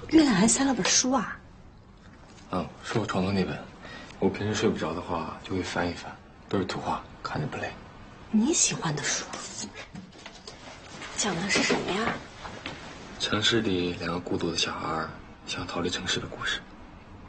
月亮还塞了本书啊？ 嗯，是我床头那本。我平时睡不着的话，就会翻一翻，都是图画，看着不累。 你喜欢的书，讲的是什么呀？ 城市里两个孤独的小孩想逃离城市的故事。